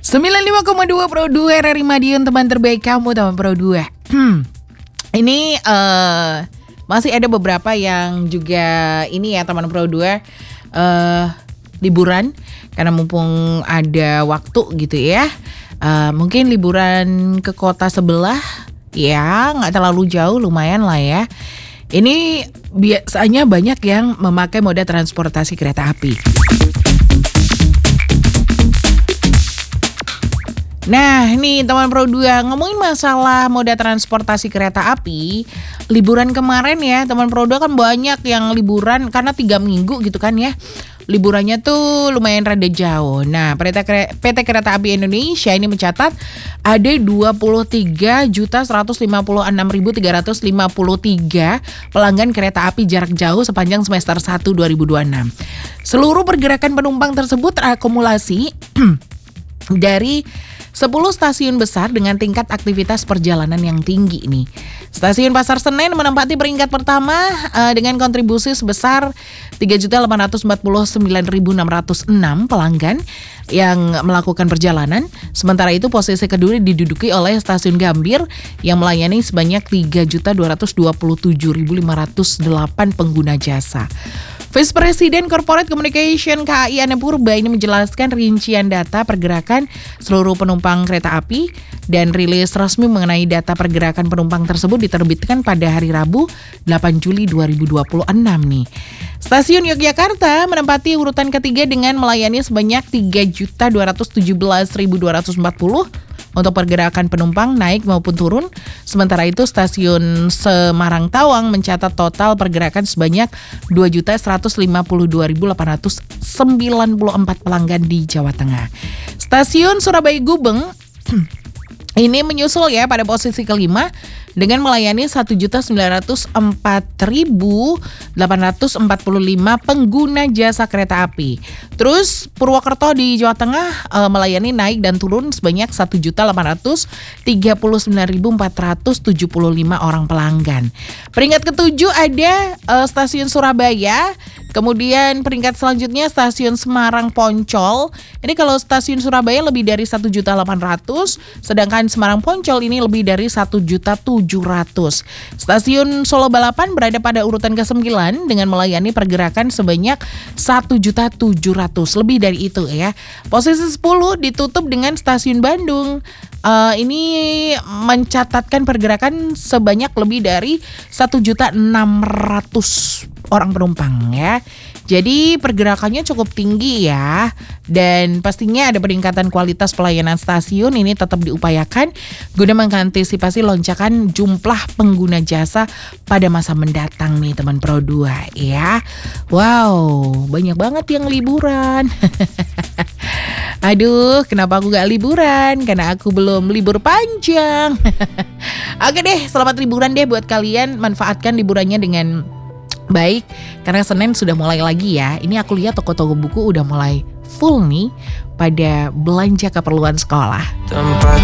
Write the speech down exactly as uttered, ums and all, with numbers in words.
sembilan puluh lima koma dua Pro dua R R I Madiun, teman terbaik kamu, teman Pro dua. Hmm. Ini uh, masih ada beberapa yang juga ini ya teman Pro dua uh, liburan karena mumpung ada waktu gitu ya. Uh, mungkin liburan ke kota sebelah ya, nggak terlalu jauh, lumayan lah ya. Ini biasanya banyak yang memakai moda transportasi kereta api. Nah, nih teman Pro dua, ngomongin masalah moda transportasi kereta api, liburan kemarin ya, teman Pro dua kan banyak yang liburan karena tiga minggu gitu kan ya. Liburannya tuh lumayan rada jauh. Nah, P T Kereta Api Indonesia ini mencatat ada dua puluh tiga juta seratus lima puluh enam ribu tiga ratus lima puluh tiga pelanggan kereta api jarak jauh sepanjang semester satu dua ribu dua puluh enam. Seluruh pergerakan penumpang tersebut terakumulasi dari sepuluh stasiun besar dengan tingkat aktivitas perjalanan yang tinggi nih. Stasiun Pasar Senen menempati peringkat pertama uh, dengan kontribusi sebesar tiga juta delapan ratus empat puluh sembilan ribu enam ratus enam pelanggan yang melakukan perjalanan. Sementara itu posisi kedua diduduki oleh Stasiun Gambir yang melayani sebanyak tiga juta dua ratus dua puluh tujuh ribu lima ratus delapan pengguna jasa. Vice President Corporate Communication K A I Ane Purba ini menjelaskan rincian data pergerakan seluruh penumpang kereta api dan rilis resmi mengenai data pergerakan penumpang tersebut diterbitkan pada hari Rabu delapan Juli dua ribu dua puluh enam nih. Stasiun Yogyakarta menempati urutan ketiga dengan melayani sebanyak tiga juta dua ratus tujuh belas ribu dua ratus empat puluh untuk pergerakan penumpang naik maupun turun. Sementara itu Stasiun Semarang Tawang mencatat total pergerakan sebanyak dua juta seratus lima puluh dua ribu delapan ratus sembilan puluh empat pelanggan di Jawa Tengah. Stasiun Surabaya Gubeng ini menyusul ya pada posisi kelima dengan melayani satu juta sembilan ratus empat ribu delapan ratus empat puluh lima pengguna jasa kereta api. Terus Purwokerto di Jawa Tengah e, melayani naik dan turun sebanyak satu juta delapan ratus tiga puluh sembilan ribu empat ratus tujuh puluh lima orang pelanggan. Peringkat ketujuh ada e, Stasiun Surabaya. Kemudian peringkat selanjutnya Stasiun Semarang Poncol. Ini kalau Stasiun Surabaya lebih dari satu juta delapan ratus, sedangkan Semarang Poncol ini lebih dari satu juta tujuh ratus. Stasiun Solo Balapan berada pada urutan kesembilan dengan melayani pergerakan sebanyak satu juta tujuh ratus, lebih dari itu ya. Posisi sepuluh ditutup dengan Stasiun Bandung. Uh, ini mencatatkan pergerakan sebanyak lebih dari satu juta enam ratus orang penumpang ya. Jadi pergerakannya cukup tinggi ya. Dan pastinya ada peningkatan kualitas pelayanan stasiun ini tetap diupayakan guna mengantisipasi lonjakan jumlah pengguna jasa pada masa mendatang nih teman Pro dua ya. Wow, banyak banget yang liburan. Aduh, kenapa aku gak liburan? Karena aku belum libur panjang. Oke deh, selamat liburan deh buat kalian. Manfaatkan liburannya dengan baik, karena Senin sudah mulai lagi ya. Ini aku lihat toko-toko buku udah mulai full nih pada belanja keperluan sekolah. Tempat